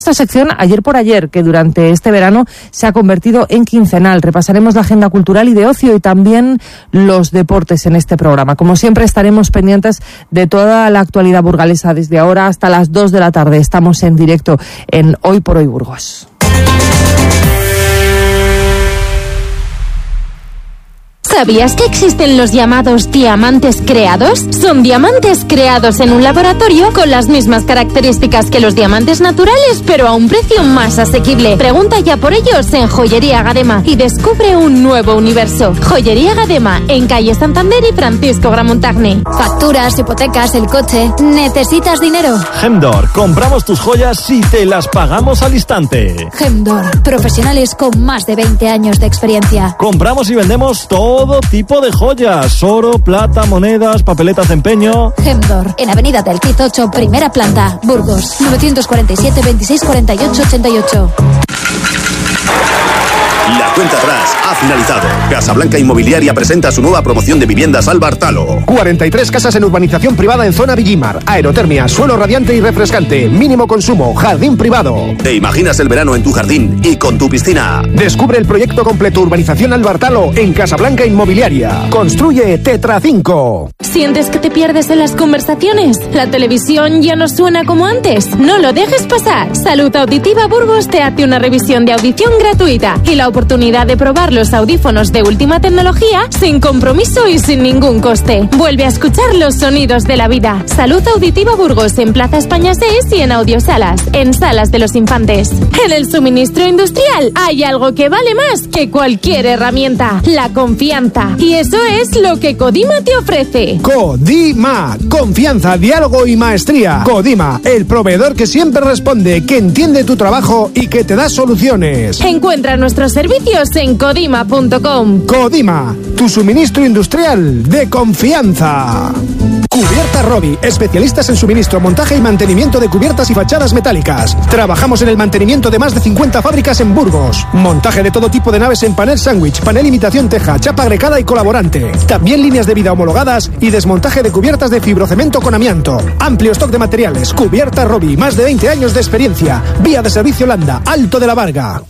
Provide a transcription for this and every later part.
Esta sección ayer por ayer, que durante este verano se ha convertido en quincenal. Repasaremos la agenda cultural y de ocio y también los deportes en este programa. Como siempre, estaremos pendientes de toda la actualidad burgalesa desde ahora hasta las 2 de la tarde. Estamos en directo en Hoy por Hoy Burgos. ¿Sabías que existen los llamados diamantes creados? Son diamantes creados en un laboratorio con las mismas características que los diamantes naturales, pero a un precio más asequible. Pregunta ya por ellos en Joyería Gadema y descubre un nuevo universo. Joyería Gadema, en calle Santander y Francisco Gramontagne. Facturas, hipotecas, el coche. ¿Necesitas dinero? Gemdor, compramos tus joyas y te las pagamos al instante. Gemdor, profesionales con más de 20 años de experiencia. Compramos y vendemos todo tipo de joyas, oro, plata, monedas, papeletas de empeño. Gemdor, en Avenida del Quiz 8, primera planta, Burgos, 947 26 48 88. La cuenta atrás ha finalizado. Casablanca Inmobiliaria presenta su nueva promoción de viviendas Albartalo. 43 casas en urbanización privada en zona Villimar. Aerotermia, suelo radiante y refrescante. Mínimo consumo, jardín privado. ¿Te imaginas el verano en tu jardín y con tu piscina? Descubre el proyecto completo Urbanización Albartalo en Casablanca Inmobiliaria. Construye Tetra 5. ¿Sientes que te pierdes en las conversaciones? ¿La televisión ya no suena como antes? No lo dejes pasar. Salud Auditiva Burgos te hace una revisión de audición gratuita y la oportunidad de probar los audífonos de última tecnología sin compromiso y sin ningún coste. Vuelve a escuchar los sonidos de la vida. Salud Auditiva Burgos en Plaza España 6 y en Audiosalas, en Salas de los Infantes. En el suministro industrial hay algo que vale más que cualquier herramienta: la confianza. Y eso es lo que Codima te ofrece. Codima, confianza, diálogo y maestría. Codima, el proveedor que siempre responde, que entiende tu trabajo y que te da soluciones. Encuentra nuestros servicios en codima.com. Codima, tu suministro industrial de confianza. Cubierta Robi, especialistas en suministro, montaje y mantenimiento de cubiertas y fachadas metálicas. Trabajamos en el mantenimiento de más de 50 fábricas en Burgos. Montaje de todo tipo de naves en panel sándwich, panel imitación teja, chapa agregada y colaborante. También líneas de vida homologadas y desmontaje de cubiertas de fibrocemento con amianto. Amplio stock de materiales. Cubierta Robi, más de 20 años de experiencia. Vía de servicio Landa, Alto de la Varga.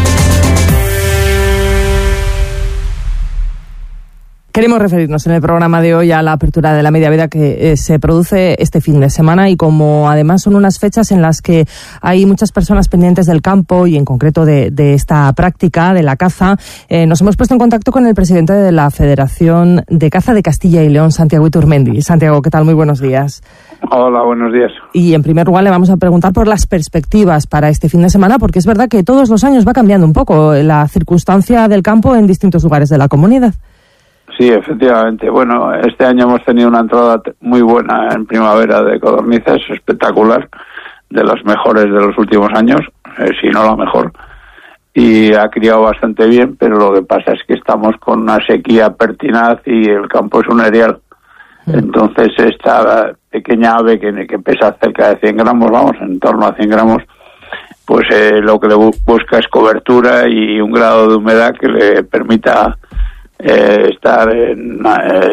Queremos referirnos en el programa de hoy a la apertura de la media vida que se produce este fin de semana, y como además son unas fechas en las que hay muchas personas pendientes del campo y en concreto de esta práctica de la caza, nos hemos puesto en contacto con el presidente de la Federación de Caza de Castilla y León, Santiago Iturmendi. Santiago, ¿qué tal? Muy buenos días. Hola, buenos días. Y en primer lugar le vamos a preguntar por las perspectivas para este fin de semana, porque es verdad que todos los años va cambiando un poco la circunstancia del campo en distintos lugares de la comunidad. Sí, efectivamente. Bueno, este año hemos tenido una entrada muy buena en primavera de codornices, espectacular, de las mejores de los últimos años, si no la mejor. Y ha criado bastante bien, pero lo que pasa es que estamos con una sequía pertinaz y el campo es un erial. Entonces esta pequeña ave que pesa cerca de 100 gramos, vamos, en torno a 100 gramos, pues lo que le busca es cobertura y un grado de humedad que le permita estar en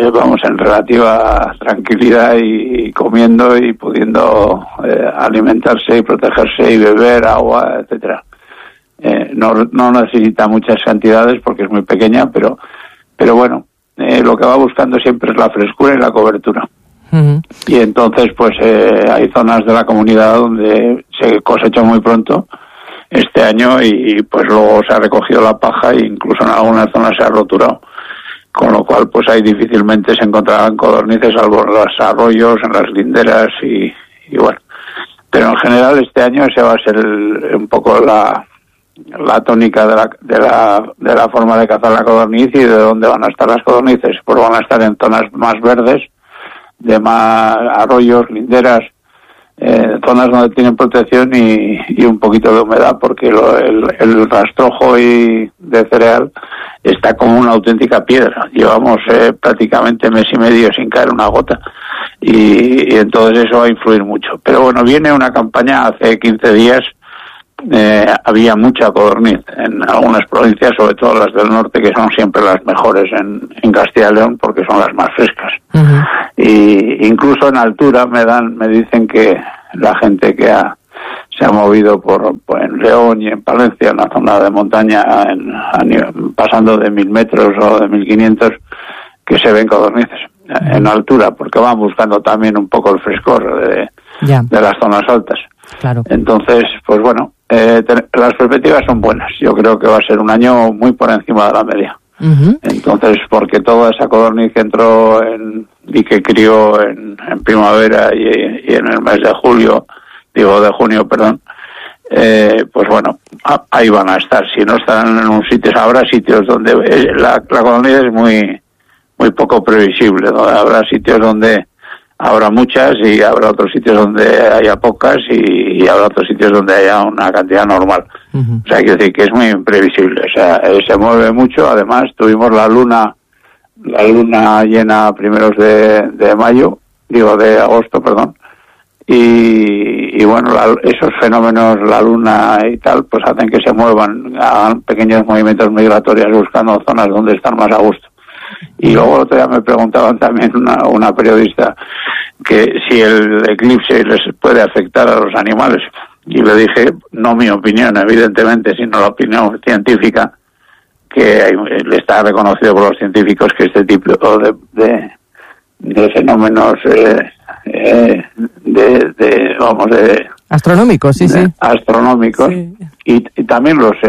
relativa tranquilidad y comiendo y pudiendo alimentarse y protegerse y beber agua, etcétera. No necesita muchas cantidades porque es muy pequeña, pero bueno, lo que va buscando siempre es la frescura y la cobertura. Uh-huh. Y entonces pues hay zonas de la comunidad donde se cosecha muy pronto este año y pues luego se ha recogido la paja e incluso en algunas zonas se ha roturado, con lo cual pues ahí difícilmente se encontrarán codornices, salvo en los arroyos, en las linderas y bueno. Pero en general este año ese va a ser un poco la tónica de la forma de cazar la codorniz y de dónde van a estar las codornices. Pues van a estar en zonas más verdes, de más arroyos, linderas, zonas donde tienen protección y un poquito de humedad, porque el rastrojo de cereal está como una auténtica piedra. Llevamos prácticamente mes y medio sin caer una gota y entonces eso va a influir mucho. Pero bueno, viene una campaña hace 15 días. Había mucha codorniz en algunas provincias, sobre todo las del norte, que son siempre las mejores en Castilla y León porque son las más frescas. Uh-huh. Y incluso en altura me dicen que la gente que ha se ha movido en León y en Palencia, en la zona de montaña, pasando de 1.000 metros o de 1.500, que se ven codornices en altura, porque van buscando también un poco el frescor de las zonas altas. Claro. Entonces, pues bueno, las perspectivas son buenas. Yo creo que va a ser un año muy por encima de la media. Entonces, porque toda esa codorniz que entró y que crió en primavera y en el mes de junio, pues bueno, ahí van a estar. Si no están en un sitio, habrá sitios donde la codorniz es muy muy poco previsible, ¿no? Habrá sitios donde habrá muchas y habrá otros sitios donde haya pocas y habrá otros sitios donde haya una cantidad normal. O sea, quiero decir que es muy imprevisible. O sea, se mueve mucho. Además, tuvimos la luna llena a primeros de agosto, perdón. Y bueno, esos fenómenos, la luna y tal, pues hacen que se muevan, hagan pequeños movimientos migratorios buscando zonas donde están más a gusto. Y luego otro día me preguntaban también una periodista que si el eclipse les puede afectar a los animales. Y le dije, no mi opinión, evidentemente, sino la opinión científica, que está reconocido por los científicos que este tipo de fenómenos astronómicos, sí. Astronómicos, sí. Y también los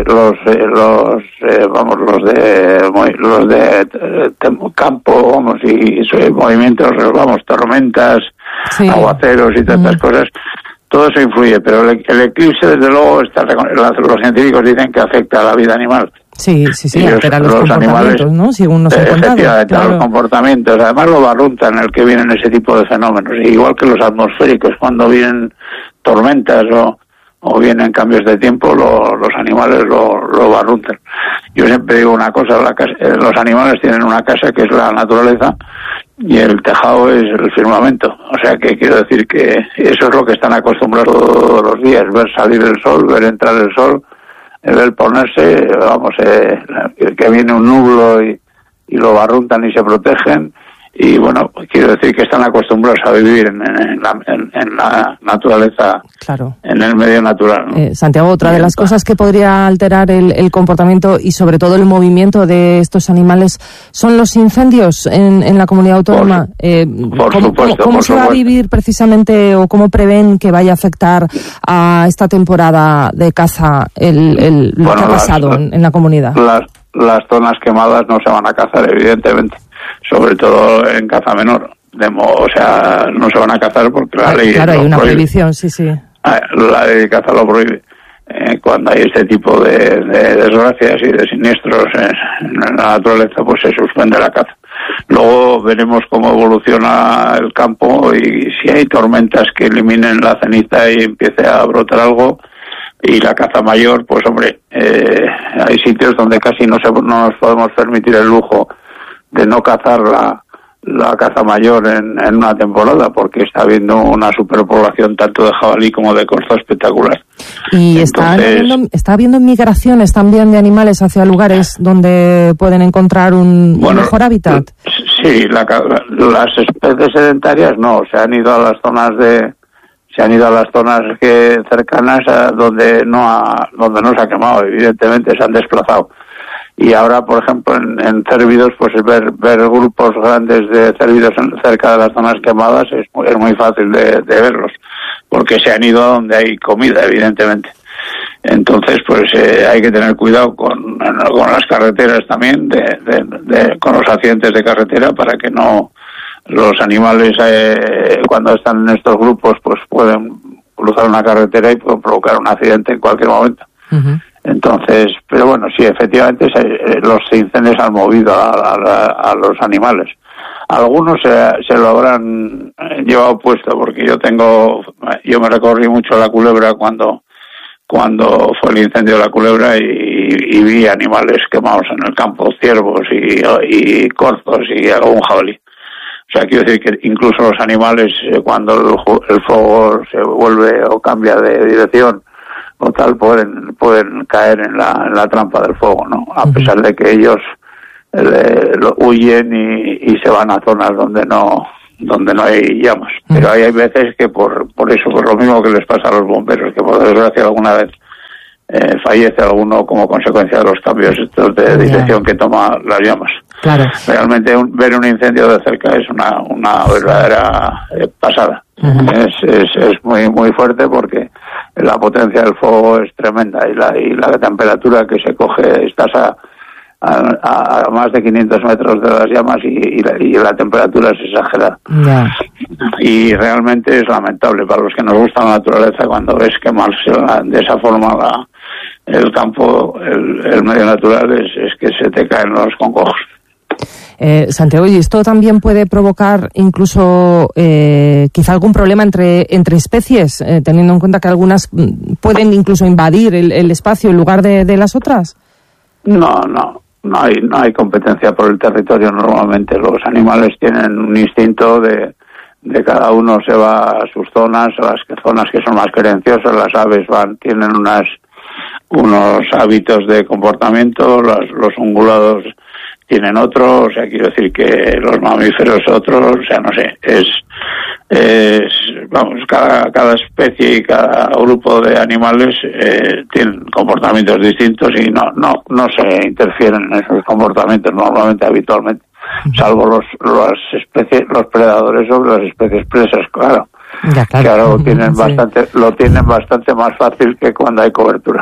de campo, y movimientos, tormentas, sí. Aguaceros y tantas cosas. Todo eso influye, pero el eclipse, desde luego, los científicos dicen que afecta a la vida animal. Sí, altera los comportamientos, animales, ¿no? Según nos han contado. Efectivamente, claro. Los comportamientos. Además lo barruntan en el que vienen ese tipo de fenómenos. Igual que los atmosféricos, cuando vienen tormentas o vienen cambios de tiempo, los animales lo barruntan. Yo siempre digo una cosa, los animales tienen una casa que es la naturaleza y el tejado es el firmamento. O sea que quiero decir que eso es lo que están acostumbrados todos los días, ver salir el sol, ver entrar el sol, ver ponerse, que viene un nublo y lo barruntan y se protegen. Y bueno, quiero decir que están acostumbrados a vivir en la naturaleza, claro, en el medio natural, ¿no? Santiago, otra de las cosas que podría alterar el comportamiento y sobre todo el movimiento de estos animales son los incendios en la comunidad autónoma. ¿Cómo se va a vivir precisamente o cómo prevén que vaya a afectar a esta temporada de caza lo que ha pasado en la comunidad? Las zonas quemadas no se van a cazar, evidentemente. Sobre todo en caza menor, no se van a cazar porque la ley hay una prohibición, sí. La ley de caza lo prohíbe. Cuando hay este tipo de desgracias y de siniestros en la naturaleza, pues se suspende la caza. Luego veremos cómo evoluciona el campo y si hay tormentas que eliminen la ceniza y empiece a brotar algo. Y la caza mayor, pues hombre, hay sitios donde casi no nos podemos permitir el lujo de no cazar la caza mayor en una temporada, porque está habiendo una superpoblación tanto de jabalí como de corzo espectacular. Y está habiendo migraciones también de animales hacia lugares donde pueden encontrar un mejor hábitat. Sí, las especies sedentarias no, se han ido a las zonas cercanas a donde no se ha quemado, evidentemente se han desplazado. Y ahora, por ejemplo, en cérvidos, pues ver grupos grandes de cérvidos cerca de las zonas quemadas es muy fácil de verlos, porque se han ido a donde hay comida, evidentemente. Entonces, pues hay que tener cuidado con las carreteras también, con los accidentes de carretera, para que no los animales, cuando están en estos grupos, pues pueden cruzar una carretera y pueden provocar un accidente en cualquier momento. Uh-huh. Entonces, pero bueno, sí, efectivamente los incendios han movido a los animales. Algunos se lo habrán llevado puesto, porque yo me recorrí mucho la Culebra cuando fue el incendio de la Culebra y vi animales quemados en el campo, ciervos y corzos y algún jabalí. O sea, quiero decir que incluso los animales, cuando el fuego se vuelve o cambia de dirección o tal, pueden caer en la trampa del fuego, ¿no? A pesar de que ellos huyen y se van a zonas donde no donde no hay llamas. Pero hay veces que por eso, por lo mismo que les pasa a los bomberos, que por desgracia alguna vez fallece alguno como consecuencia de los cambios estos de dirección que toma las llamas. Claro. Realmente ver un incendio de cerca es una verdadera pasada. Es muy muy fuerte porque la potencia del fuego es tremenda y la temperatura que se coge, estás a más de 500 metros de las llamas y la temperatura es exagerada. Y realmente es lamentable para los que nos gusta la naturaleza cuando ves quemarse de esa forma el campo, el medio natural, es que se te caen los concojos. Santiago, ¿y esto también puede provocar incluso quizá algún problema entre especies, teniendo en cuenta que algunas pueden incluso invadir el espacio en lugar de las otras? No hay competencia por el territorio. Normalmente los animales tienen un instinto de cada uno se va a sus zonas, a las zonas que son más querenciosas. Las aves tienen unos hábitos de comportamiento, los ungulados tienen otro, o sea, quiero decir que los mamíferos otros, o sea, no sé, cada especie y cada grupo de animales tienen comportamientos distintos y no se interfieren en esos comportamientos normalmente, habitualmente, salvo los predadores sobre las especies presas, claro. Ya, claro, lo tienen bastante más fácil que cuando hay cobertura.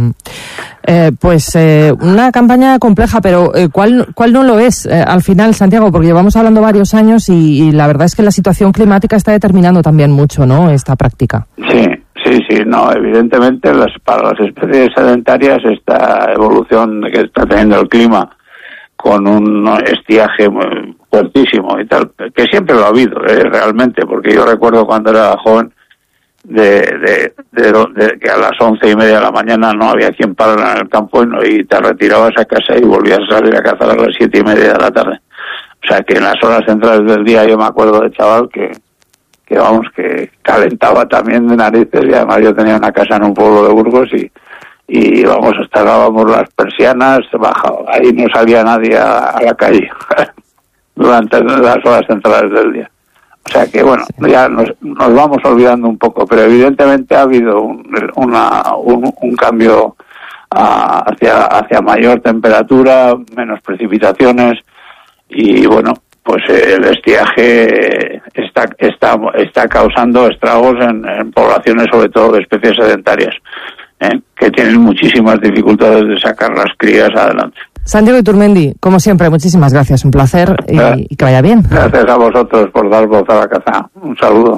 Una campaña compleja, pero ¿cuál no lo es al final, Santiago? Porque llevamos hablando varios años y la verdad es que la situación climática está determinando también mucho, ¿no?, esta práctica. Sí, no, evidentemente para las especies sedentarias esta evolución que está teniendo el clima con un estiaje fuertísimo y tal, que siempre lo ha habido, realmente, porque yo recuerdo cuando era joven de que a las 11:30 de la mañana no había quien parara en el campo y te retirabas a casa y volvías a salir a cazar a las 7:30 de la tarde. O sea que en las horas centrales del día yo me acuerdo de chaval que calentaba también de narices, y además yo tenía una casa en un pueblo de Burgos y estábamos las persianas, ahí no salía nadie a la calle durante las horas centrales del día. O sea que bueno, ya nos vamos olvidando un poco, pero evidentemente ha habido un cambio hacia mayor temperatura, menos precipitaciones y bueno, pues el estiaje está causando estragos en poblaciones, sobre todo de especies sedentarias, que tienen muchísimas dificultades de sacar las crías adelante. Santiago Iturmendi, como siempre, muchísimas gracias, un placer y que vaya bien. Gracias a vosotros por dar voz a la caza. Un saludo.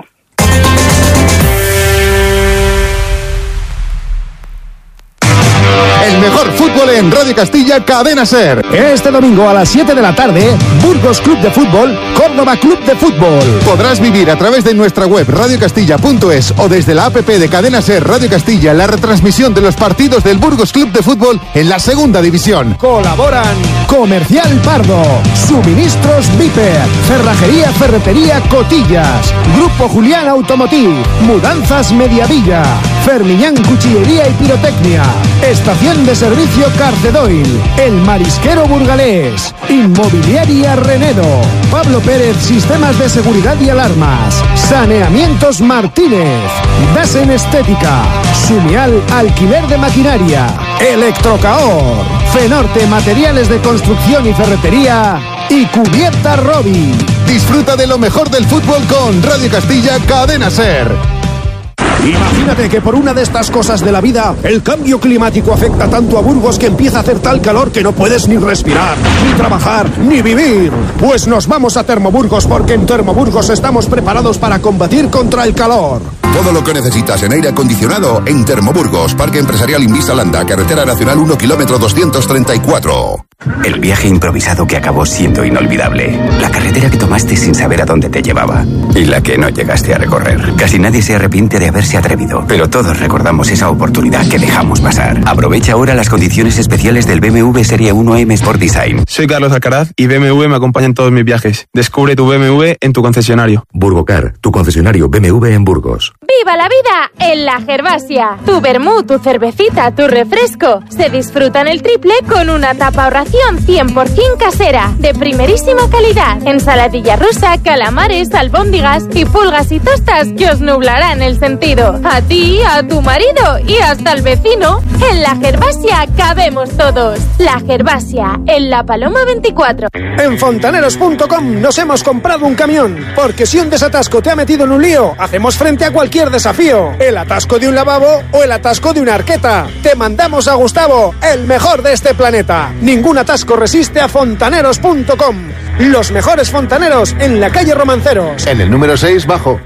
El mejor fútbol en Radio Castilla, Cadena SER. Este domingo a las 7 de la tarde, Burgos Club de Fútbol, Córdoba Club de Fútbol. Podrás vivir a través de nuestra web radiocastilla.es o desde la app de Cadena SER Radio Castilla la retransmisión de los partidos del Burgos Club de Fútbol en la segunda división. Colaboran Comercial Pardo, Suministros Viper, Cerrajería Ferretería Cotillas, Grupo Julián Automotiv, Mudanzas Mediavilla, Fermiñán Cuchillería y Pirotecnia, Estación de Servicio Carcedoil, El Marisquero Burgalés, Inmobiliaria Renedo, Pablo Pérez Sistemas de Seguridad y Alarmas, Saneamientos Martínez, Dasen Estética, Sumial Alquiler de Maquinaria, Electrocaor, Fenorte Materiales de Construcción y Ferretería y Cubierta Robi. Disfruta de lo mejor del fútbol con Radio Castilla, Cadena SER. Imagínate que por una de estas cosas de la vida, el cambio climático afecta tanto a Burgos que empieza a hacer tal calor que no puedes ni respirar, ni trabajar, ni vivir. Pues nos vamos a Termoburgos, porque en Termoburgos estamos preparados para combatir contra el calor. Todo lo que necesitas en aire acondicionado en Termoburgos, Parque Empresarial Invisalanda, Carretera Nacional 1, kilómetro 234. El viaje improvisado que acabó siendo inolvidable. La carretera que tomaste sin saber a dónde te llevaba. Y la que no llegaste a recorrer. Casi nadie se arrepiente de haberse atrevido, pero todos recordamos esa oportunidad que dejamos pasar. Aprovecha ahora las condiciones especiales del BMW Serie 1 M Sport Design. Soy Carlos Alcaraz y BMW me acompaña en todos mis viajes. Descubre tu BMW en tu concesionario. Burgocar, tu concesionario BMW en Burgos. ¡Viva la vida en la Gervasia! Tu vermú, tu cervecita, tu refresco se disfrutan el triple con una tapa o ración 100% casera, de primerísima calidad. Ensaladilla rusa, calamares, albóndigas y pulgas y tostas que os nublarán el sentido. A ti, a tu marido y hasta al vecino. En la Gervasia cabemos todos. La Gervasia, en La Paloma 24. En fontaneros.com nos hemos comprado un camión, porque si un desatasco te ha metido en un lío, hacemos frente a cualquier desafío. El atasco de un lavabo o el atasco de una arqueta. Te mandamos a Gustavo, el mejor de este planeta. Ningún atasco resiste a fontaneros.com. Los mejores fontaneros en la calle Romanceros. En el número 6 bajo.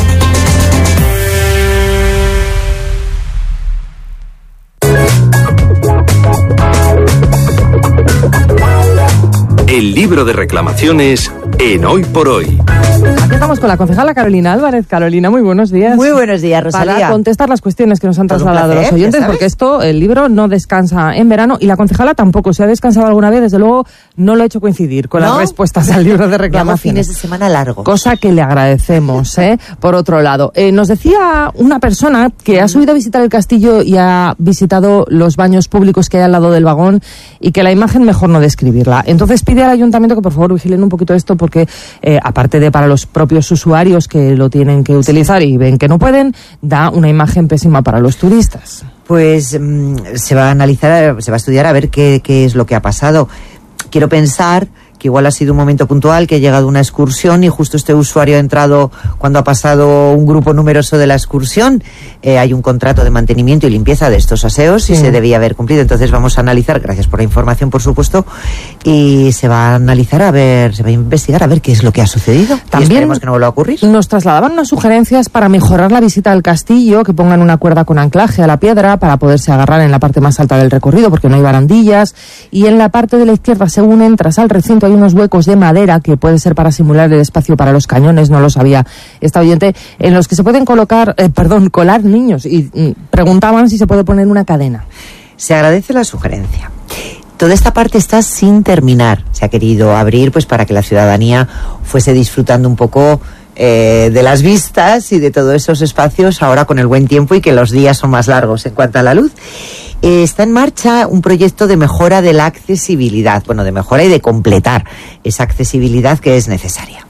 El libro de reclamaciones en Hoy por Hoy. Aquí estamos con la concejala Carolina Álvarez. Carolina, muy buenos días. Muy buenos días, Rosalía. Para contestar las cuestiones que nos han trasladado los oyentes, porque el libro no descansa en verano y la concejala tampoco. Si ha descansado alguna vez, desde luego no lo ha hecho coincidir con las respuestas al libro de reclamaciones. Fines de semana largos. Cosa que le agradecemos, Por otro lado, nos decía una persona que ha subido a visitar el castillo y ha visitado los baños públicos que hay al lado del vagón y que la imagen mejor no describirla. Entonces pide al ayuntamiento que por favor vigilen un poquito esto porque aparte de para los propios usuarios que lo tienen que utilizar y ven que no pueden, da una imagen pésima para los turistas. Pues se va a analizar, se va a estudiar a ver qué es lo que ha pasado. Quiero pensar que igual ha sido un momento puntual, que ha llegado una excursión y justo este usuario ha entrado cuando ha pasado un grupo numeroso de la excursión. Hay un contrato de mantenimiento y limpieza de estos aseos y se debía haber cumplido. Entonces vamos a analizar, gracias por la información por supuesto, y se va a analizar se va a investigar a ver qué es lo que ha sucedido. También y esperemos que no vuelva a ocurrir. Nos trasladaban unas sugerencias para mejorar la visita al castillo, que pongan una cuerda con anclaje a la piedra para poderse agarrar en la parte más alta del recorrido porque no hay barandillas, y en la parte de la izquierda, según entras al recinto, hay unos huecos de madera que puede ser para simular el espacio para los cañones, no lo sabía esta oyente, en los que se pueden colar niños, y preguntaban si se puede poner una cadena. Se agradece la sugerencia. Toda esta parte está sin terminar. Se ha querido abrir pues para que la ciudadanía fuese disfrutando un poco de las vistas y de todos esos espacios ahora con el buen tiempo y que los días son más largos en cuanto a la luz. Está en marcha un proyecto de mejora de la accesibilidad, de mejora y de completar esa accesibilidad que es necesaria.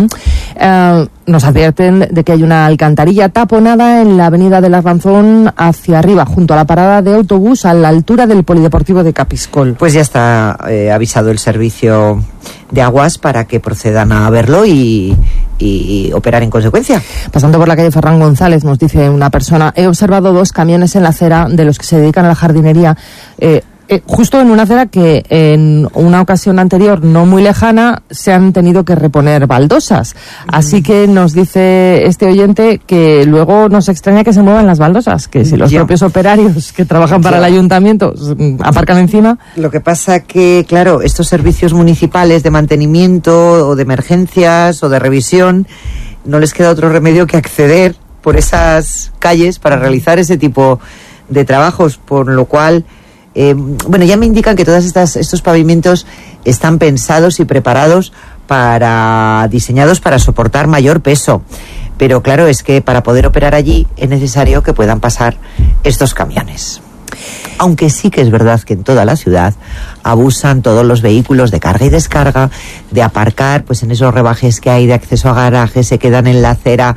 Nos advierten de que hay una alcantarilla taponada en la avenida del Arlanzón hacia arriba, junto a la parada de autobús a la altura del Polideportivo de Capiscol. Pues ya está avisado el servicio de aguas para que procedan a verlo y operar en consecuencia. Pasando por la calle Ferran González, nos dice una persona, he observado 2 camiones en la acera de los que se dedican a la jardinería, justo en una acera que en una ocasión anterior, no muy lejana, se han tenido que reponer baldosas. Así que nos dice este oyente que luego nos extraña que se muevan las baldosas, que si los propios operarios que trabajan para el ayuntamiento aparcan encima. Lo que pasa que, claro, estos servicios municipales de mantenimiento o de emergencias o de revisión, no les queda otro remedio que acceder por esas calles para realizar ese tipo de trabajos, por lo cual ya me indican que todos estos pavimentos están pensados y preparados diseñados para soportar mayor peso. Pero claro, es que para poder operar allí es necesario que puedan pasar estos camiones. Aunque sí que es verdad que en toda la ciudad abusan todos los vehículos de carga y descarga de aparcar pues en esos rebajes que hay de acceso a garajes, se quedan en la acera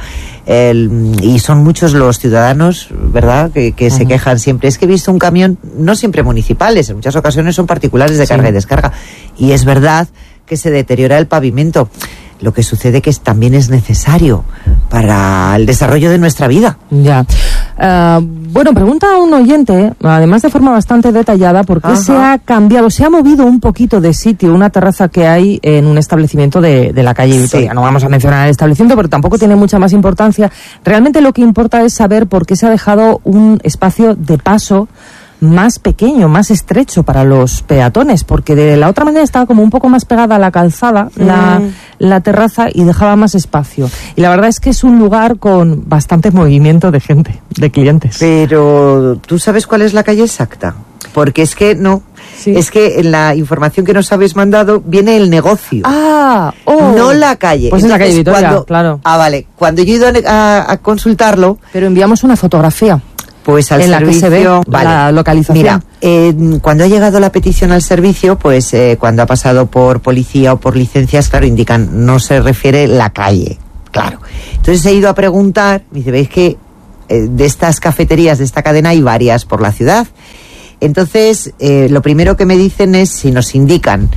y son muchos los ciudadanos, ¿verdad?, que se quejan siempre. Es que he visto un camión, no siempre municipales, en muchas ocasiones son particulares de carga y descarga, y es verdad que se deteriora el pavimento. Lo que sucede que también es necesario para el desarrollo de nuestra vida. Ya. Pregunta a un oyente, además de forma bastante detallada, por qué se ha movido un poquito de sitio una terraza que hay en un establecimiento de la calle Vitoria. No vamos a mencionar el establecimiento, pero tampoco tiene mucha más importancia. Realmente lo que importa es saber por qué se ha dejado un espacio de paso más pequeño, más estrecho para los peatones, porque de la otra manera estaba como un poco más pegada a la calzada, la terraza, y dejaba más espacio. Y la verdad es que es un lugar con bastante movimiento de gente, de clientes. Pero, ¿tú sabes cuál es la calle exacta? Porque es que no. Es que en la información que nos habéis mandado viene el negocio. No la calle. Pues entonces, en la calle Vitoria, claro. Vale. Cuando yo he ido a consultarlo... Pero enviamos una fotografía. Pues al en servicio, la que se ve la localización. Mira, cuando ha llegado la petición al servicio, pues cuando ha pasado por policía o por licencias, claro, indican, no se refiere la calle, claro. Entonces he ido a preguntar, me dice, ¿veis que de estas cafeterías, de esta cadena, hay varias por la ciudad? Entonces, lo primero que me dicen es, si nos indican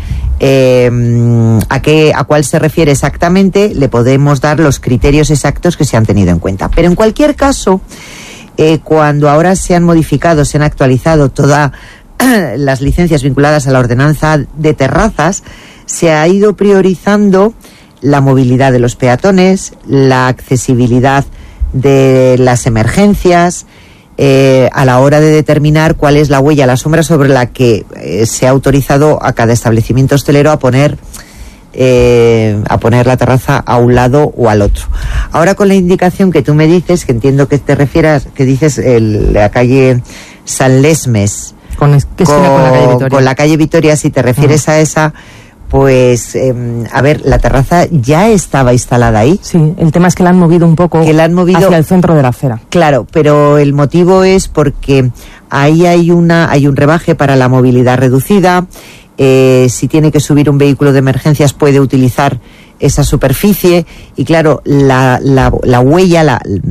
a cuál se refiere exactamente, le podemos dar los criterios exactos que se han tenido en cuenta. Pero en cualquier caso... cuando ahora se han modificado, se han actualizado todas las licencias vinculadas a la ordenanza de terrazas, se ha ido priorizando la movilidad de los peatones, la accesibilidad de las emergencias, a la hora de determinar cuál es la huella, la sombra sobre la que se ha autorizado a cada establecimiento hostelero a poner la terraza a un lado o al otro. Ahora, con la indicación que tú me dices, que entiendo que te refieras, que dices la calle San Lesmes con la calle Vitoria. Con la calle Vitoria, si te refieres a esa, pues a ver, la terraza ya estaba instalada ahí. Sí, el tema es que la han movido un poco hacia el centro de la acera. Claro, pero el motivo es porque ahí hay un rebaje para la movilidad reducida. Si tiene que subir un vehículo de emergencias, puede utilizar esa superficie, y claro, la huella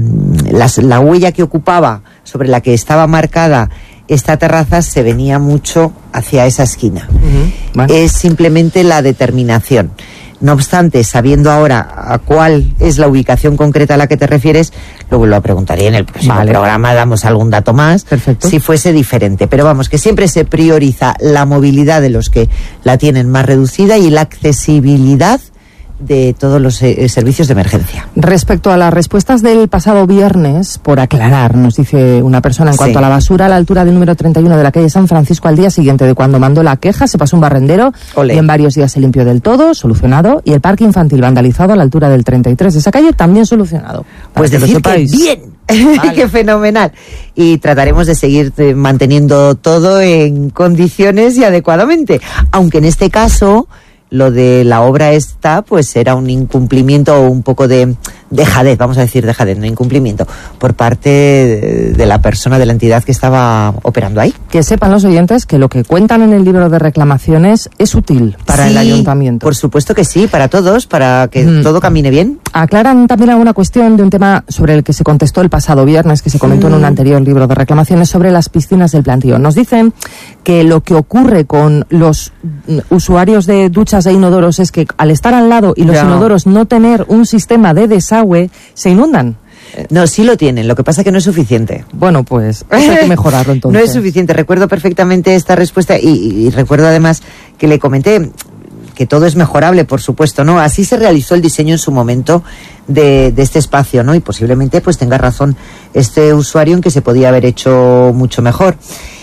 la huella que ocupaba, sobre la que estaba marcada esta terraza, se venía mucho hacia esa esquina. Vale. Es simplemente la determinación. No obstante, sabiendo ahora a cuál es la ubicación concreta a la que te refieres, luego lo preguntaría en el próximo programa, damos algún dato más. Perfecto. Si fuese diferente. Pero vamos, que siempre se prioriza la movilidad de los que la tienen más reducida y la accesibilidad de todos los servicios de emergencia. Respecto a las respuestas del pasado viernes, por aclarar, nos dice una persona, en cuanto a la basura, a la altura del número 31 de la calle San Francisco, al día siguiente de cuando mandó la queja, se pasó un barrendero. Olé. Y en varios días se limpió del todo, solucionado, y el parque infantil vandalizado a la altura del 33 de esa calle, también solucionado. Pues decir que bien, vale. Qué fenomenal. Y trataremos de seguir manteniendo todo en condiciones y adecuadamente, aunque en este caso lo de la obra esta, pues era un incumplimiento o un poco de dejadez, vamos a decir dejadez, no incumplimiento, por parte de la persona, de la entidad que estaba operando ahí. Que sepan los oyentes que lo que cuentan en el libro de reclamaciones es útil para el ayuntamiento. Por supuesto que sí, para todos, para que todo camine bien. Aclaran también alguna cuestión de un tema sobre el que se contestó el pasado viernes, que se comentó en un anterior libro de reclamaciones, sobre las piscinas del plantío. Nos dicen que lo que ocurre con los usuarios de duchas e inodoros es que al estar al lado y los inodoros no tener un sistema de desagüe, se inundan. No, sí lo tienen, lo que pasa es que no es suficiente. Bueno, pues hay que mejorarlo entonces. No es suficiente, recuerdo perfectamente esta respuesta y recuerdo además que le comenté que todo es mejorable, por supuesto, ¿no? Así se realizó el diseño en su momento de este espacio, ¿no? Y posiblemente pues tenga razón este usuario en que se podía haber hecho mucho mejor.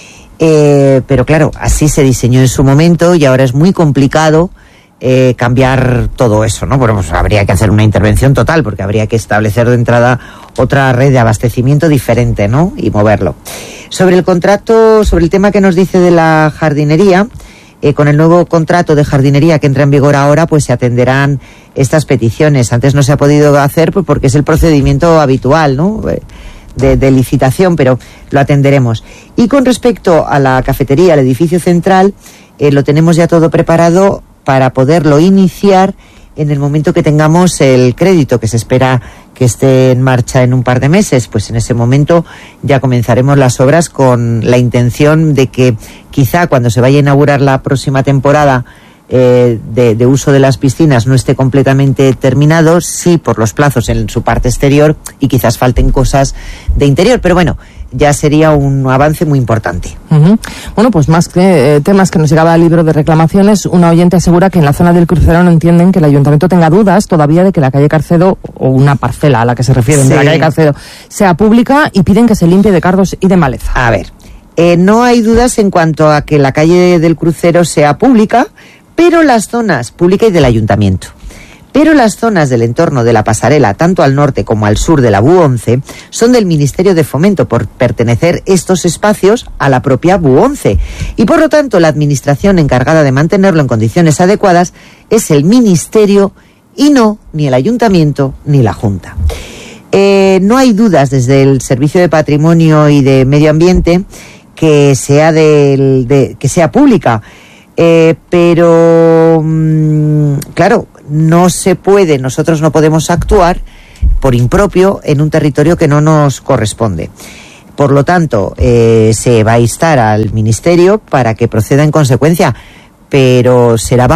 Pero claro, así se diseñó en su momento y ahora es muy complicado cambiar todo eso, ¿no? Bueno, pues habría que hacer una intervención total, porque habría que establecer de entrada otra red de abastecimiento diferente, ¿no? Y moverlo. Sobre el contrato, sobre el tema que nos dice de la jardinería, con el nuevo contrato de jardinería que entra en vigor ahora, pues se atenderán estas peticiones. Antes no se ha podido hacer pues, porque es el procedimiento habitual, ¿no? De licitación, pero lo atenderemos. Y con respecto a la cafetería, al edificio central, lo tenemos ya todo preparado para poderlo iniciar en el momento que tengamos el crédito, que se espera que esté en marcha en un par de meses. Pues en ese momento ya comenzaremos las obras con la intención de que quizá cuando se vaya a inaugurar la próxima temporada de uso de las piscinas no esté completamente terminado, sí por los plazos en su parte exterior y quizás falten cosas de interior, pero bueno, ya sería un avance muy importante. Bueno, pues más que temas que nos llegaba al libro de reclamaciones, una oyente asegura que en la zona del crucero no entienden que el ayuntamiento tenga dudas todavía de que la calle Carcedo, o una parcela a la que se refieren de la calle Carcedo, sea pública, y piden que se limpie de cardos y de maleza. A ver, no hay dudas en cuanto a que la calle del crucero sea pública, pero las zonas pública y del ayuntamiento. Pero las zonas del entorno de la pasarela, tanto al norte como al sur de la BU11, son del Ministerio de Fomento por pertenecer estos espacios a la propia BU11. Y por lo tanto, la administración encargada de mantenerlo en condiciones adecuadas es el Ministerio y no ni el Ayuntamiento ni la Junta. No hay dudas desde el Servicio de Patrimonio y de Medio Ambiente que sea que sea pública, pero claro, no se puede, nosotros no podemos actuar por impropio en un territorio que no nos corresponde. Por lo tanto, se va a instar al Ministerio para que proceda en consecuencia, pero será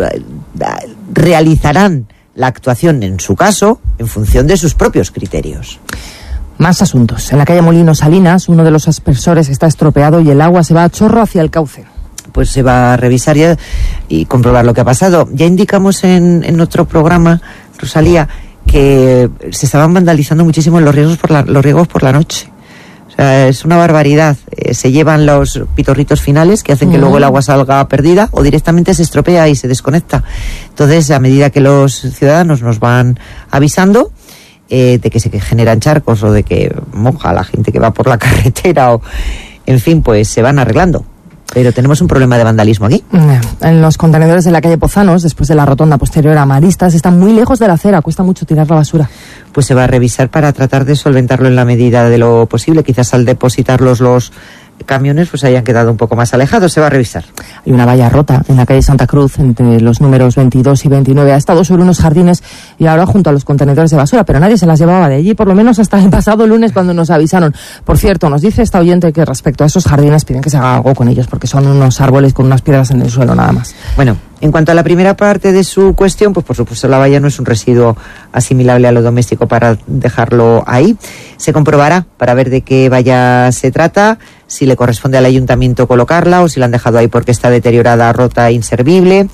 realizarán la actuación en su caso en función de sus propios criterios. Más asuntos. En la calle Molino Salinas, uno de los aspersores está estropeado y el agua se va a chorro hacia el cauce. Pues se va a revisar ya y comprobar lo que ha pasado. Ya indicamos en otro programa, Rosalía, que se estaban vandalizando muchísimo los riegos por la noche. O sea, es una barbaridad. Se llevan los pitorritos finales que hacen que luego el agua salga perdida o directamente se estropea y se desconecta. Entonces, a medida que los ciudadanos nos van avisando de que se generan charcos o de que moja la gente que va por la carretera o, en fin, pues se van arreglando. Pero tenemos un problema de vandalismo aquí. En los contenedores de la calle Pozanos, después de la rotonda posterior a Maristas, están muy lejos de la acera, cuesta mucho tirar la basura. Pues se va a revisar para tratar de solventarlo en la medida de lo posible. Quizás al depositarlos los camiones pues hayan quedado un poco más alejados. Se va a revisar. Hay una valla rota en la calle Santa Cruz entre los números 22 y 29. Ha estado sobre unos jardines y ahora junto a los contenedores de basura, pero nadie se las llevaba de allí, por lo menos hasta el pasado lunes cuando nos avisaron. Por cierto, nos dice esta oyente que respecto a esos jardines piden que se haga algo con ellos porque son unos árboles con unas piedras en el suelo nada más. Bueno, en cuanto a la primera parte de su cuestión, pues por supuesto la valla no es un residuo asimilable a lo doméstico para dejarlo ahí. Se comprobará para ver de qué valla se trata, si le corresponde al ayuntamiento colocarla o si la han dejado ahí porque está deteriorada, rota, inservible,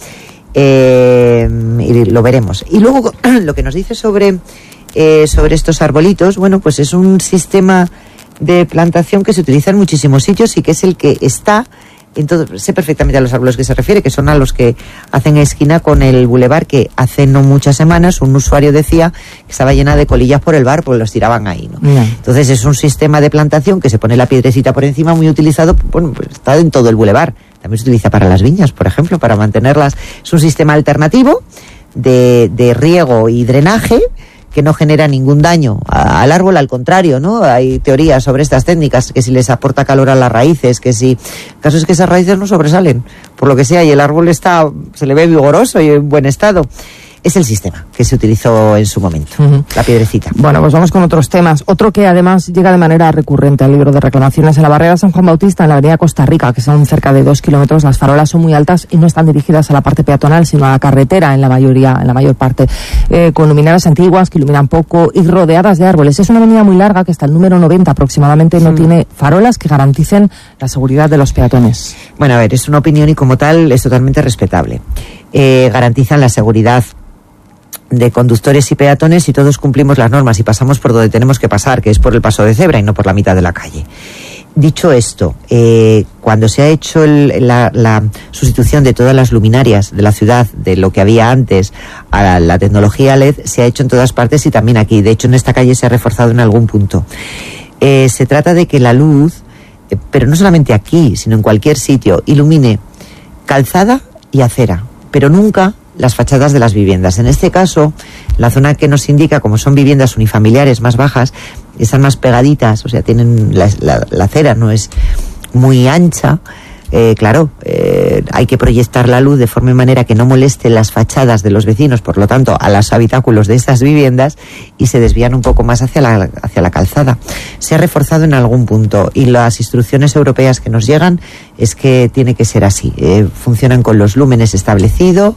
y lo veremos. Y luego lo que nos dice sobre estos arbolitos, bueno, pues es un sistema de plantación que se utiliza en muchísimos sitios y que es el que está en todo. Sé perfectamente a los árboles que se refiere, que son a los que hacen esquina con el bulevar, que hace no muchas semanas un usuario decía que estaba llena de colillas por el bar porque los tiraban ahí, ¿no? Entonces es un sistema de plantación que se pone la piedrecita por encima, muy utilizado, bueno, pues está en todo el bulevar. También se utiliza para las viñas, por ejemplo, para mantenerlas. Es un sistema alternativo de riego y drenaje que no genera ningún daño al árbol, al contrario, ¿no? Hay teorías sobre estas técnicas, que si les aporta calor a las raíces, que si... El caso es que esas raíces no sobresalen, por lo que sea, y el árbol se le ve vigoroso y en buen estado. Es el sistema que se utilizó en su momento, la piedrecita. Bueno, pues vamos con otros temas. Otro que además llega de manera recurrente al libro de reclamaciones en la barrera San Juan Bautista, en la avenida Costa Rica, que son cerca de 2 kilómetros. Las farolas son muy altas y no están dirigidas a la parte peatonal, sino a la carretera en la mayor parte, con luminarias antiguas que iluminan poco y rodeadas de árboles. Es una avenida muy larga que hasta el número 90 aproximadamente no tiene farolas que garanticen la seguridad de los peatones. Bueno, a ver, es una opinión y como tal es totalmente respetable. Garantizan la seguridad de conductores y peatones y todos cumplimos las normas y pasamos por donde tenemos que pasar, que es por el paso de cebra y no por la mitad de la calle. Dicho esto, cuando se ha hecho la sustitución de todas las luminarias de la ciudad, de lo que había antes a la tecnología LED, se ha hecho en todas partes y también aquí. De hecho, en esta calle se ha reforzado en algún punto. Se trata de que la luz, pero no solamente aquí, sino en cualquier sitio, ilumine calzada y acera, pero nunca las fachadas de las viviendas. En este caso, la zona que nos indica, como son viviendas unifamiliares más bajas, están más pegaditas, o sea, tienen la acera no es muy ancha. Claro, hay que proyectar la luz de forma y manera que no moleste las fachadas de los vecinos, por lo tanto, a los habitáculos de estas viviendas, y se desvían un poco más hacia la calzada. Se ha reforzado en algún punto y las instrucciones europeas que nos llegan es que tiene que ser así. Funcionan con los lúmenes establecidos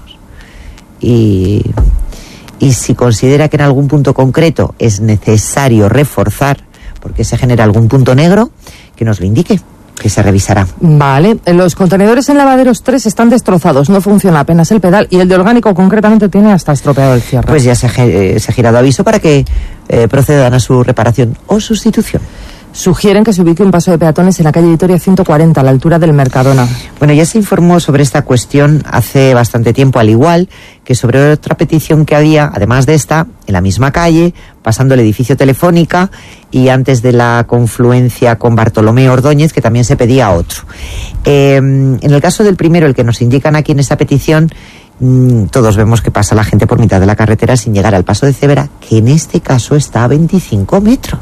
y si considera que en algún punto concreto es necesario reforzar porque se genera algún punto negro, que nos lo indique, que se revisará. Vale, los contenedores en Lavaderos 3 están destrozados, no funciona apenas el pedal y el de orgánico concretamente tiene hasta estropeado el cierre. Pues ya se ha girado aviso para que procedan a su reparación o sustitución. sugieren que se ubique un paso de peatones en la calle Vitoria 140, a la altura del Mercadona. Bueno, ya se informó sobre esta cuestión hace bastante tiempo, al igual que sobre otra petición que había, además de esta, en la misma calle, pasando el edificio Telefónica y antes de la confluencia con Bartolomé Ordóñez, que también se pedía otro. En el caso del primero, el que nos indican aquí en esta petición, todos vemos que pasa la gente por mitad de la carretera sin llegar al paso de cebra, que en este caso está a 25 metros.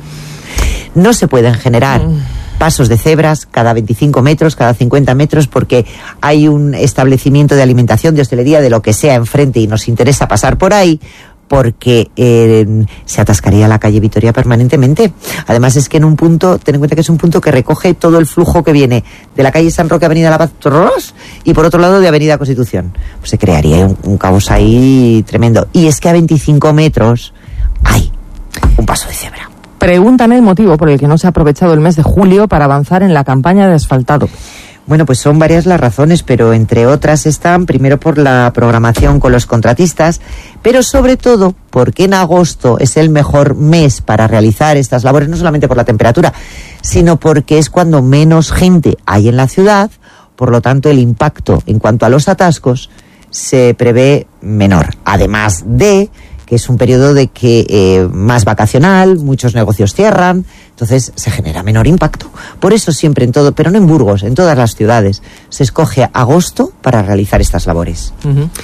No se pueden generar pasos de cebras cada 25 metros, cada 50 metros, porque hay un establecimiento de alimentación, de hostelería, de lo que sea enfrente y nos interesa pasar por ahí, porque se atascaría la calle Vitoria permanentemente. Además es que en un punto, ten en cuenta que es un punto que recoge todo el flujo que viene de la calle San Roque, Avenida La Paz, y por otro lado de Avenida Constitución. Pues se crearía un caos ahí tremendo. Y es que a 25 metros hay un paso de cebra. Preguntan el motivo por el que no se ha aprovechado el mes de julio para avanzar en la campaña de asfaltado. Bueno, pues son varias las razones, pero entre otras están, primero, por la programación con los contratistas, pero sobre todo porque en agosto es el mejor mes para realizar estas labores, no solamente por la temperatura, sino porque es cuando menos gente hay en la ciudad, por lo tanto el impacto en cuanto a los atascos se prevé menor. Además de que es un periodo de que más vacacional, muchos negocios cierran, entonces se genera menor impacto. Por eso siempre en todo, pero no en Burgos, en todas las ciudades, se escoge agosto para realizar estas labores.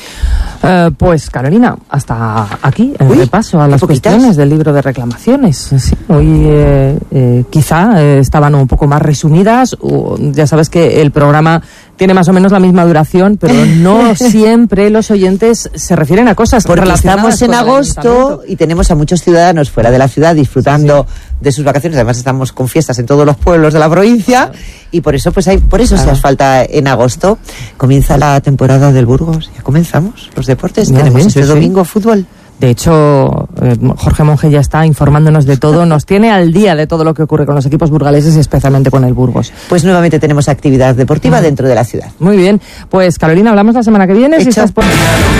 Pues Carolina, hasta aquí el repaso a las cuestiones del libro de reclamaciones. Sí, hoy quizá estaban un poco más resumidas. Ya sabes que el programa tiene más o menos la misma duración, pero no siempre los oyentes se refieren a cosas porque relacionadas estamos en agosto y tenemos a muchos ciudadanos fuera de la ciudad disfrutando de sus vacaciones. Además estamos con fiestas en todos los pueblos de la provincia y por eso se asfalta en agosto. Comienza la temporada del Burgos. Ya comenzamos los deportes. Tenemos este domingo fútbol. De hecho, Jorge Monge ya está informándonos de todo, nos tiene al día de todo lo que ocurre con los equipos burgaleses y especialmente con el Burgos. Pues nuevamente tenemos actividad deportiva dentro de la ciudad. Muy bien, pues Carolina, hablamos la semana que viene. Si estás por...